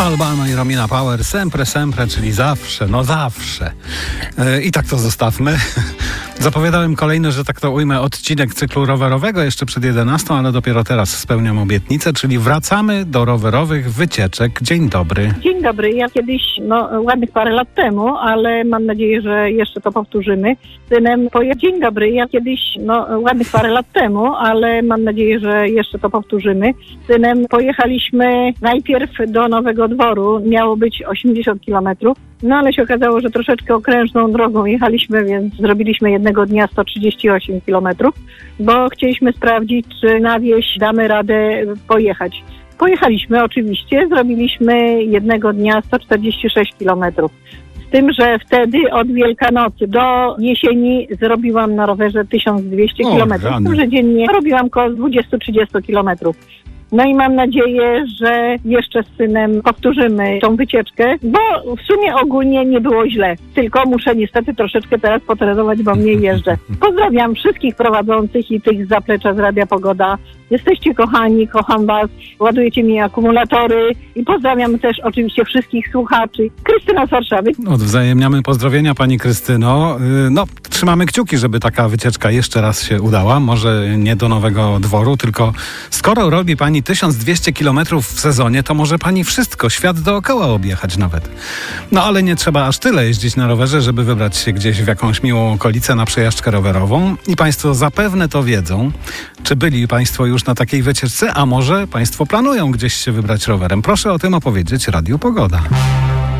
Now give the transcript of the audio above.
Albano i Romina Power, sempre, sempre, czyli zawsze, no zawsze. I tak to zostawmy. Zapowiadałem kolejny, że tak to ujmę, odcinek cyklu rowerowego jeszcze przed 11, ale dopiero teraz spełniam obietnicę, czyli wracamy do rowerowych wycieczek. Dzień dobry. Dzień dobry. Ja kiedyś, ładnych parę lat temu, ale mam nadzieję, że jeszcze to powtórzymy. Dzień dobry. Ja kiedyś, ładnych parę lat temu, ale mam nadzieję, że jeszcze to powtórzymy. Z synem pojechaliśmy najpierw do Nowego Dworu. Miało być 80 kilometrów. Ale się okazało, że troszeczkę okrężną drogą jechaliśmy, więc zrobiliśmy jednego dnia 138 kilometrów, bo chcieliśmy sprawdzić, czy na wieś damy radę pojechać. Pojechaliśmy oczywiście, zrobiliśmy jednego dnia 146 kilometrów. Z tym, że wtedy od Wielkanocy do jesieni zrobiłam na rowerze 1200 kilometrów. Z tym, że dziennie robiłam około 20-30 kilometrów. I mam nadzieję, że jeszcze z synem powtórzymy tą wycieczkę, bo w sumie ogólnie nie było źle. Tylko muszę niestety troszeczkę teraz potrenować, bo mniej jeżdżę. Pozdrawiam wszystkich prowadzących i tych z zaplecza z Radia Pogoda. Jesteście kochani, kocham was, ładujecie mi akumulatory i pozdrawiam też oczywiście wszystkich słuchaczy. Krystyna z Warszawy. Odwzajemniamy pozdrowienia, pani Krystyno. Trzymamy kciuki, żeby taka wycieczka jeszcze raz się udała. Może nie do Nowego Dworu, tylko skoro robi pani 1200 kilometrów w sezonie, to może pani wszystko, świat dookoła objechać nawet. Ale nie trzeba aż tyle jeździć na rowerze, żeby wybrać się gdzieś w jakąś miłą okolicę na przejażdżkę rowerową. I państwo zapewne to wiedzą. Czy byli państwo już na takiej wycieczce, a może państwo planują gdzieś się wybrać rowerem? Proszę o tym opowiedzieć Radiu Pogoda.